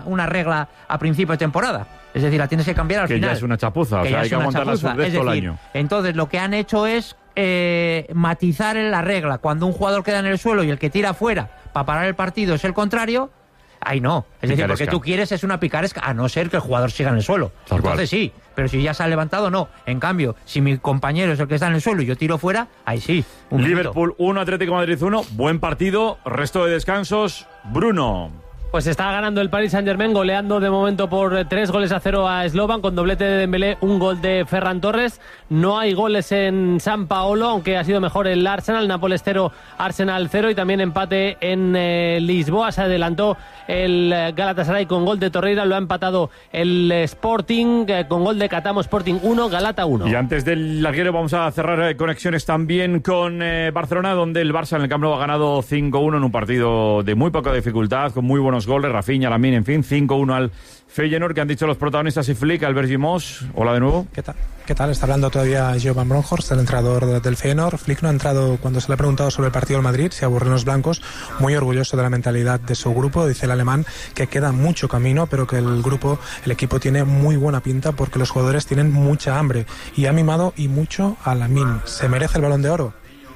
una regla a principio de temporada. Es decir, la tienes que cambiar al final. Que ya es una chapuza, o sea, hay que aguantarla el resto del año. Entonces, lo que han hecho es matizar en la regla. Cuando un jugador queda en el suelo y el que tira fuera para parar el partido es el contrario, ahí no. Es decir, lo que tú quieres es una picaresca, a no ser que el jugador siga en el suelo. Entonces sí, pero si ya se ha levantado, no. En cambio, si mi compañero es el que está en el suelo y yo tiro fuera, ahí sí. Liverpool 1, Atlético de Madrid 1. Buen partido, resto de descansos. Bruno. Pues está ganando el Paris Saint-Germain, goleando de momento por 3-0 a Slovan, con doblete de Dembélé, un gol de Ferran Torres. No hay goles en San Paolo, aunque ha sido mejor el Arsenal. Nápoles 0, Arsenal 0, y también empate en Lisboa. Se adelantó el Galatasaray con gol de Torreira, lo ha empatado el Sporting con gol de Catamo. Sporting 1, Galata 1. Y antes del larguero vamos a cerrar conexiones también con Barcelona, donde el Barça en el Camp Nou ha ganado 5-1 en un partido de muy poca dificultad, con muy buenos goles, Rafinha, Lamine, en fin, 5-1 al Feyenoord. ¿Qué han dicho los protagonistas y Flick? Albert Gimos, hola de nuevo. ¿Qué tal? Está hablando todavía Jovan Bronkhorst, el entrenador del Feyenoord. Flick no ha entrado cuando se le ha preguntado sobre el partido del Madrid, si aburren los blancos, muy orgulloso de la mentalidad de su grupo. Dice el alemán que queda mucho camino, pero que el equipo tiene muy buena pinta porque los jugadores tienen mucha hambre, y ha mimado y mucho a Lamine. ¿Se merece el Balón de Oro?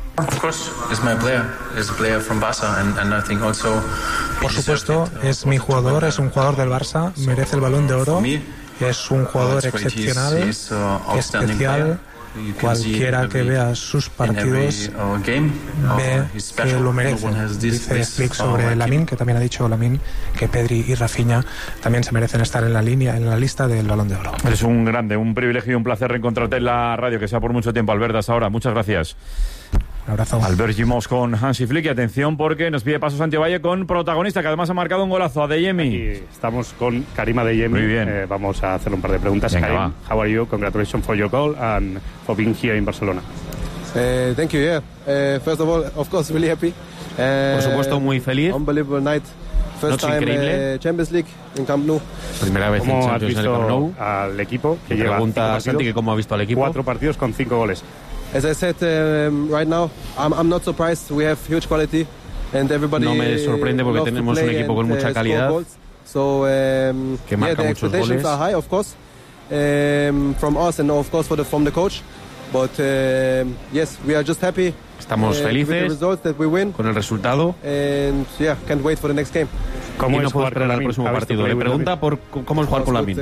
Por supuesto, es mi jugador, es un jugador del Barça, merece el Balón de Oro, es un jugador excepcional, especial. Cualquiera que vea sus partidos ve que lo merece. Dice Flick sobre Lamine, que también ha dicho Lamine que Pedri y Rafinha también se merecen estar en la lista del Balón de Oro. Es un grande, un privilegio y un placer reencontrarte en la radio, que sea por mucho tiempo, Albert, hasta ahora. Muchas gracias. Un abrazo. Albert Gimos con Hansi Flick. Y atención, porque nos pide paso Santi Valle con protagonista, que además ha marcado un golazo, Adeyemi. Aquí estamos con Karim Adeyemi. Muy bien. Vamos a hacerle un par de preguntas. Venga, Karim, how are you? Congratulations for your goal and for being here in Barcelona. Thank you, yeah. First of all, of course, really happy. Por supuesto, muy feliz. Unbelievable night. First Noche increíble. Champions League in Camp Nou. Primera vez en ¿Cómo has Champions en el visto Camp Nou? al equipo que lleva Pregunta a Santi que cómo ha visto al equipo. 4 partidos con 5 goles. As I said right now, I'm not surprised. We have huge quality, and everybody. No me sorprende porque tenemos un equipo con mucha calidad, so, que marca the muchos expectations goles. are high, of course, from us and of course from the coach. But yes, we are just happy. Estamos felices with the results that we win, con el resultado. and yeah, can't wait for the next game. ¿Cómo Y no es puedo jugar esperar con al Lamine? próximo ¿Has visto partido. Le play with pregunta Lamine? por cómo es jugar con Lamine.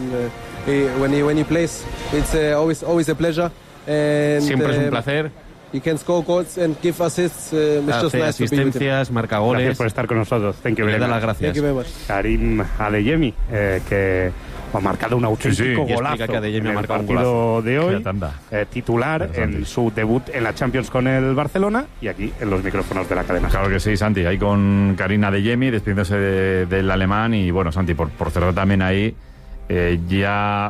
When he plays, it's always a pleasure. And, Siempre es un placer. He can score goals and give assists. It's just Hace nice to be with him. asistencias, marca Gracias goles. por estar con nosotros. Thank you Le very da much. las gracias. Thank you very much. Karim Adeyemi, que ha marcado un auténtico Y explica golazo que Adeyemi en ha el marcado un partido golazo. de hoy, Qué tanda. titular en su debut en la Champions con el Barcelona, y aquí en los micrófonos de la cadena. Claro que sí, Santi, ahí con Karim Adeyemi despidiéndose del alemán. Y bueno, Santi, por cerrar también ahí, ya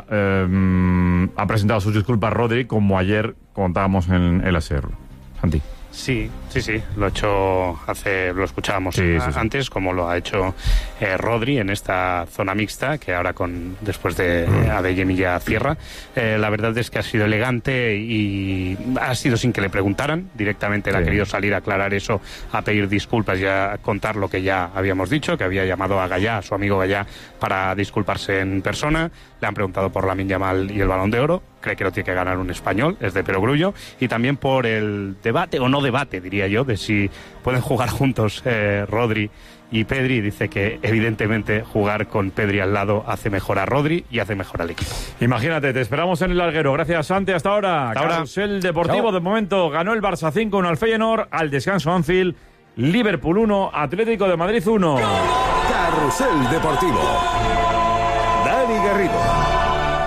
ha presentado sus disculpas Rodri, como ayer contábamos en el ASER. Santi. Sí, lo escuchábamos antes, como lo ha hecho Rodri en esta zona mixta, que ahora después de Adeyemi ya cierra. La verdad es que ha sido elegante y ha sido sin que le preguntaran, directamente él ha querido salir a aclarar eso, a pedir disculpas y a contar lo que ya habíamos dicho, que había llamado a Gallá, a su amigo Gallá, para disculparse en persona. Le han preguntado por Lamine Yamal y el Balón de Oro. Cree que lo tiene que ganar un español, es de perogrullo. Y también por el debate, o no debate, diría yo, de si pueden jugar juntos Rodri y Pedri. Dice que evidentemente jugar con Pedri al lado hace mejor a Rodri y hace mejor al equipo. Imagínate, te esperamos en el larguero. Gracias, Santi, hasta ahora. Carrusel Deportivo. Chao. De momento ganó el Barça 5-1 al Feyenoord. Al descanso Anfield, Liverpool 1, Atlético de Madrid 1. Carrusel Deportivo. Dani Garrido.